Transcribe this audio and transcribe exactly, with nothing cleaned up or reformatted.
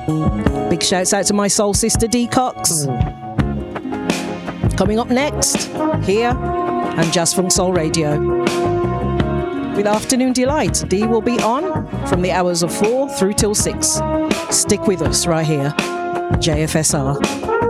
Big shouts out to my soul sister D Cox. Coming up next, here and Just Funk Soul Radio. With Afternoon Delight, D will be on from the hours of four through till six. Stick with us right here, J F S R.